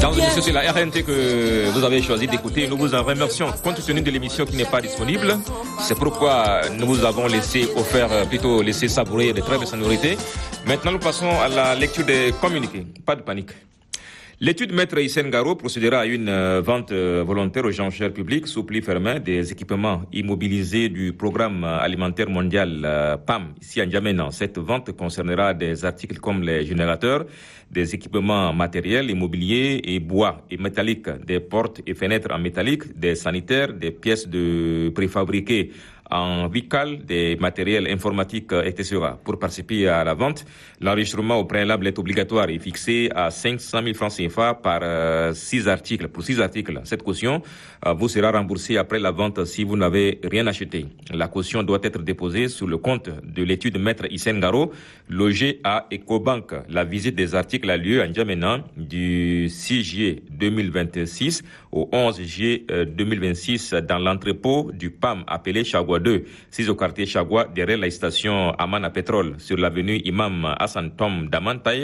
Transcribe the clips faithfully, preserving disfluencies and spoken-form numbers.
Dans l'émission, c'est la R N T que vous avez choisi d'écouter. Nous vous en remercions compte tenu de l'émission qui n'est pas disponible. C'est pourquoi nous vous avons laissé offert, plutôt laissé savourer de très belles sonorités. Maintenant, nous passons à la lecture des communiqués. Pas de panique. L'étude Maître Hissène Garo procédera à une vente volontaire aux enchères publiques sous pli fermé des équipements immobilisés du Programme alimentaire mondial P A M ici à N'Djamena. Cette vente concernera des articles comme les générateurs, des équipements matériels, immobiliers et bois et métalliques, des portes et fenêtres en métallique, des sanitaires, des pièces de préfabriquées en vical, des matériels informatiques, et cetera. Pour participer à la vente, l'enregistrement au préalable est obligatoire et fixé à cinq cent mille francs C F A par euh, six articles. Pour six articles, cette caution euh, vous sera remboursée après la vente si vous n'avez rien acheté. La caution doit être déposée sur le compte de l'étude Maître Hissène Garo, logé à Ecobank. La visite des articles a lieu à N'Djamena du six juillet deux mille vingt-six au onze juillet deux mille vingt-six dans l'entrepôt du P A M appelé Chagua deux, six au quartier Chagua, derrière la station Amana Pétrole, sur l'avenue Imam Hassan Tom Damantaïr,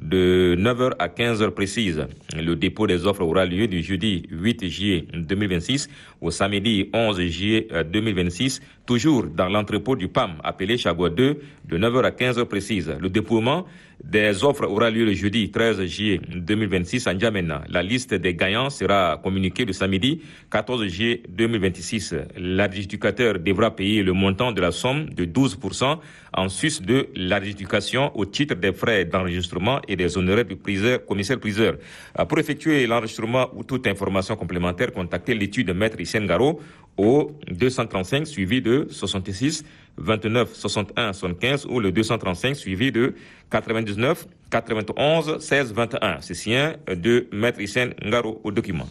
de neuf heures à quinze heures précises. Le dépôt des offres aura lieu du jeudi huit juillet deux mille vingt-six au samedi onze juillet deux mille vingt-six, toujours dans l'entrepôt du P A M appelé Chagua deux, de neuf heures à quinze heures précises. Le dépouillement des offres aura lieu le jeudi treize juillet deux mille vingt-six à N'Djamena. La liste des gagnants sera communiquée le samedi quatorze juillet deux mille vingt-six. L'adjudicateur devra payer le montant de la somme de douze pour cent en sus de l'adjudication au titre des frais d'enregistrement et des honoraires du priseur, commissaire-priseur. Pour effectuer l'enregistrement ou toute information complémentaire, contactez l'étude Maître Hissène Garo au deux cent trente-cinq suivi de soixante-six vingt-neuf soixante-et-un soixante-quinze ou le deux cent trente-cinq suivi de quatre-vingt-dix-neuf quatre-vingt-onze seize vingt et un. C'est sien de Maître Hissène Garo au document.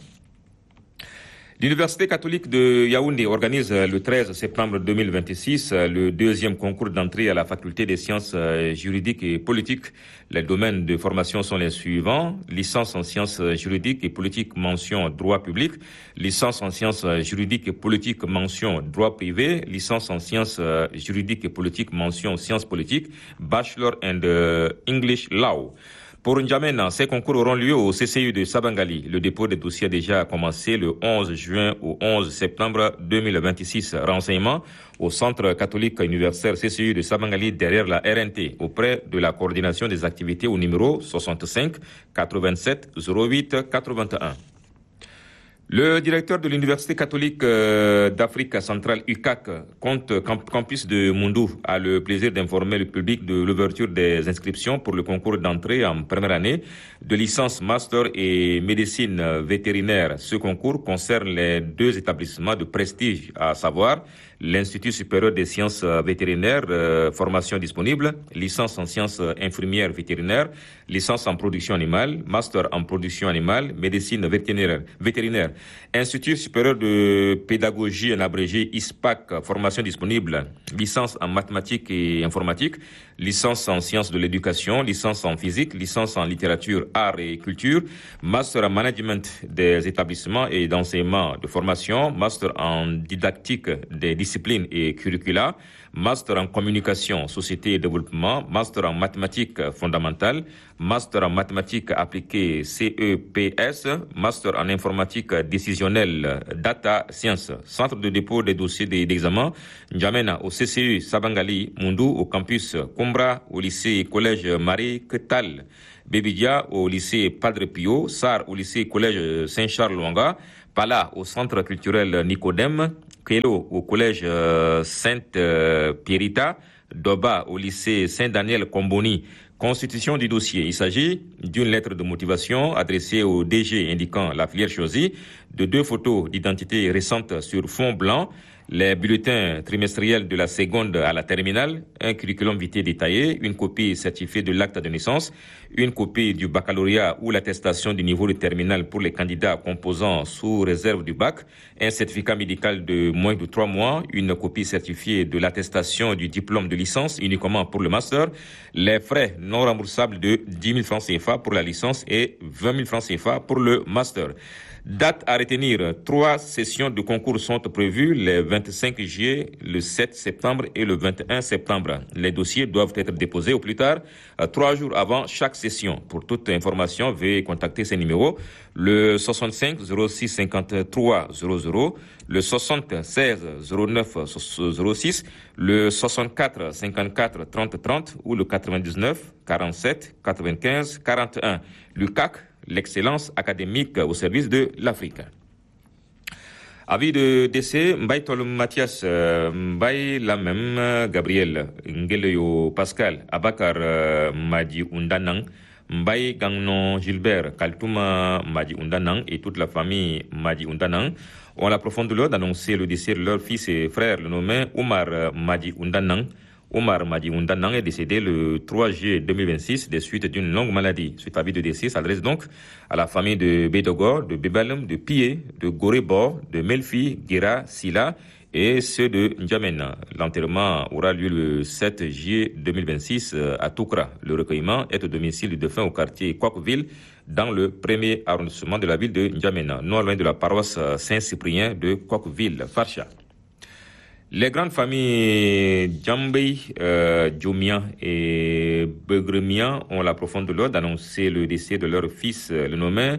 L'Université catholique de Yaoundé organise le treize septembre deux mille vingt-six le deuxième concours d'entrée à la faculté des sciences juridiques et politiques. Les domaines de formation sont les suivants: licence en sciences juridiques et politiques mention droit public, licence en sciences juridiques et politiques mention droit privé, licence en sciences juridiques et politiques mention sciences politiques, bachelor and English law. Pour N'Djamena, ces concours auront lieu au C C U de Sabangali. Le dépôt des dossiers a déjà commencé le onze juin au onze septembre deux mille vingt-six. Renseignements au Centre catholique universitaire C C U de Sabangali derrière la R N T auprès de la coordination des activités au numéro soixante-cinq quatre-vingt-sept zéro huit quatre-vingt-un. Le directeur de l'Université catholique d'Afrique centrale U C A C, compte campus de Moundou, a le plaisir d'informer le public de l'ouverture des inscriptions pour le concours d'entrée en première année de licence master et médecine vétérinaire. Ce concours concerne les deux établissements de prestige, à savoir l'Institut supérieur des sciences vétérinaires, euh, formation disponible, licence en sciences infirmières vétérinaires, licence en production animale, master en production animale, médecine vétérinaire, vétérinaire. Institut supérieur de pédagogie en abrégé I S P A C, formation disponible, licence en mathématiques et informatique, licence en sciences de l'éducation, licence en physique, licence en littérature, art et culture, master en management des établissements et d'enseignement de formation, master en didactique des disciplines et curricula, master en communication, société et développement, master en mathématiques fondamentales, master en mathématiques appliquées C E P S, master en informatique décisionnelle, data science, centre de dépôt des dossiers d'examen, N'Djamena au C C U Sabangali, Moundou au campus Kombra, au lycée et collège Marie Ketal, Bébidia au lycée Padre Pio, Sar au lycée et collège Saint-Charles-Longa, Pala au centre culturel Nicodème, Kelo au collège euh, Sainte-Pierrita, Doba au lycée Saint-Daniel Comboni. Constitution du dossier. Il s'agit d'une lettre de motivation adressée au D G indiquant la filière choisie, de deux photos d'identité récentes sur fond blanc, les bulletins trimestriels de la seconde à la terminale, un curriculum vitae détaillé, une copie certifiée de l'acte de naissance, une copie du baccalauréat ou l'attestation du niveau de terminale pour les candidats composant sous réserve du bac, un certificat médical de moins de trois mois, une copie certifiée de l'attestation du diplôme de licence uniquement pour le master, les frais non remboursables de dix mille francs C F A pour la licence et vingt mille francs C F A pour le master. Date à retenir, trois sessions de concours sont prévues les vingt vingt-cinq juillet, le sept septembre et le vingt et un septembre. Les dossiers doivent être déposés au plus tard euh, trois jours avant chaque session. Pour toute information, veuillez contacter ces numéros, le soixante-cinq zéro six cinquante-trois zéro zéro, le soixante-seize zéro neuf zéro six, le soixante-quatre cinquante-quatre trente trente ou le quatre-vingt-dix-neuf quarante-sept quatre-vingt-quinze quarante et un. L'U C A C, l'excellence académique au service de l'Afrique. Avis de décès, Mbaye Tol Mathias, euh, Mbaye la même, euh, Gabriel, Ngeleyo Pascal, Abakar euh, Madi Undanang, Mbaye Gangnon Gilbert, Kaltouma Madi Undanang et toute la famille Madi Undanang ont la profonde douleur d'annoncer le décès de leur fils et frère, le nommé Omar Madi Undanang. Omar Madi Undanang est décédé le trois juillet deux mille vingt-six des suites d'une longue maladie. Cet avis de décès s'adresse donc à la famille de Bédogor, de Bébalem, de Pié, de Gorebor, de Melfi, Guéra, Silla et ceux de N'Djamena. L'enterrement aura lieu le sept juillet deux mille vingt-six à Toukra. Le recueillement est au domicile du défunt au quartier Kwakville, dans le premier arrondissement de la ville de N'Djamena, non loin de la paroisse Saint-Cyprien de Kwakville, Farsha. Les grandes familles Djambé, euh, Djoumia et Begremia ont la profonde douleur d'annoncer le décès de leur fils, le nommé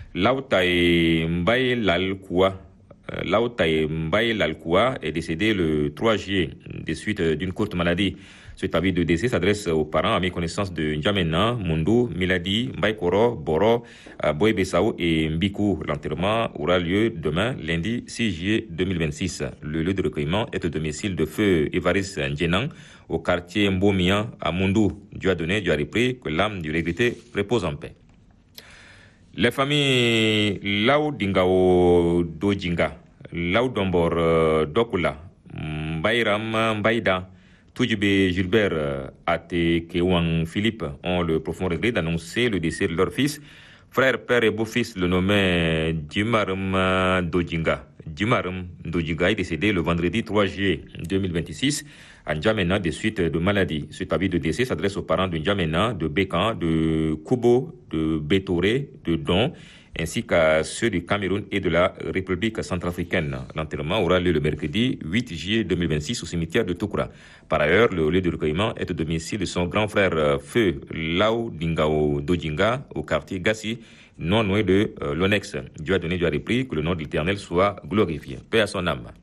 Laotae Mbaye Lalkoua. Euh, Laotae Mbaye Lalkoua est décédé le trois juillet des suites d'une courte maladie. Cet avis de décès s'adresse aux parents, amis, connaissances de N'Djamena, Mundu, Miladi, Mbaykoro, Boro, Boy Bessao et Mbikou. L'enterrement aura lieu demain, lundi six juillet deux mille vingt-six. Le lieu de recueillement est au domicile de feu Évariste Ndjenang, au quartier Mbomia, à Mundu. Dieu a donné, Dieu a repris, que l'âme du regretté repose en paix. Les familles Lao Dingao Dojinga, Lao Dombor Dokula, Mbayram Mbayda, Toudjibé Gilbert Ate Kewang Philippe ont le profond regret d'annoncer le décès de leur fils, frère, père et beau-fils, le nommé Djimarum Dojinga. Djimarum Dojinga est décédé le vendredi trois juillet deux mille vingt-six à N'Djamena des suites de maladie. Cet avis de décès s'adresse aux parents de N'Djamena, de Békan, de Kubo, de Bétoré, de Don, ainsi qu'à ceux du Cameroun et de la République centrafricaine. L'enterrement aura lieu le mercredi huit juillet deux mille vingt-six au cimetière de Toukra. Par ailleurs, le lieu de recueillement est au domicile de son grand frère Feu Lao Dingao Dojinga au quartier Gassi, non loin de euh, l'Onex. Dieu a donné, Dieu a repris, que le nom de l'Éternel soit glorifié. Paix à son âme.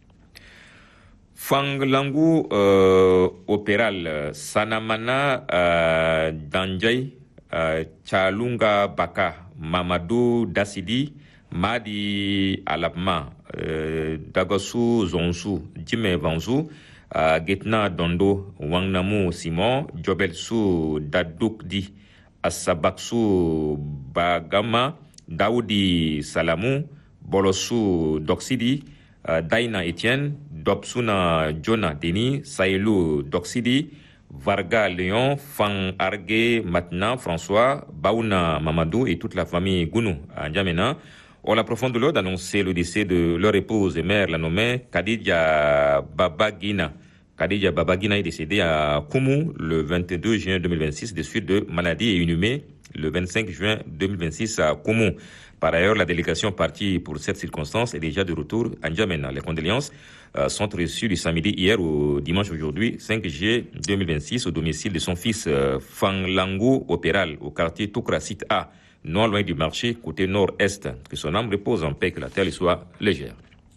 Fanglangu euh, Opéral, Sanamana euh, Danjay, euh, Chalunga Baka, Mamadou Dassidi, Madi Alapma, euh, Dagosu Zonsu, Jime Vanzu, euh, Getna Dondo, Wangnamu Simon, Jobelsu Dadoukdi, Asabaksu Bagama, Daoudi Salamou, Bolosu Doksidi, euh, Daina Etienne, Dobsuna Jona Deni, Saïlou Doksidi, Varga Léon, Fang Argue Matna François, Baouna Mamadou et toute la famille Gounou à N'Djamena ont la profonde douleur d'annoncer le décès de leur épouse et mère, la nommée Kadidja Babagina. Kadidja Babagina est décédée à Koumou le vingt-deux juin deux mille vingt-six des suites de maladies et inhumée le vingt-cinq juin deux mille vingt-six à Koumou. Par ailleurs, la délégation partie pour cette circonstance est déjà de retour à N'Djamena. Les condoléances euh, sont reçues du samedi hier au dimanche aujourd'hui, cinq juillet deux mille vingt-six, au domicile de son fils euh, Fanglangu Opéral, au quartier Toukra Site A, non loin du marché, côté nord-est. Que son âme repose en paix, que la terre soit légère.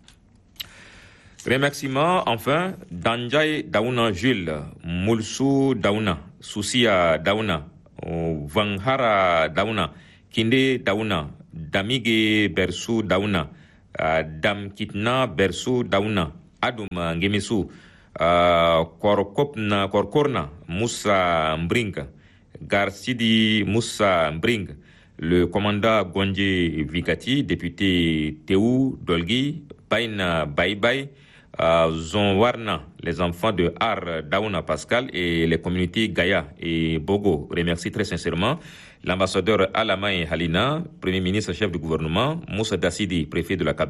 Remerciements, enfin, Danjay Daouna Jules, Moulsou Daouna, Soussia Daouna, Vanghara Daouna, Kinde Daouna, Damige Bersou Daouna, uh, Dam Kitna Bersou Daouna, Adum Ngemisu, uh, Korkopna Korkorna, Moussa Mbring, Garsidi Moussa Mbring, le commandant Gondje Vikati, député Théou Dolgi, Baina Baïbaï, uh, Zonwarna, les enfants de Ar Daouna Pascal et les communautés Gaïa et Bogo remercient très sincèrement l'ambassadeur Alamaï Halina, premier ministre chef du gouvernement, Moussa Dassidi, préfet de la capitale,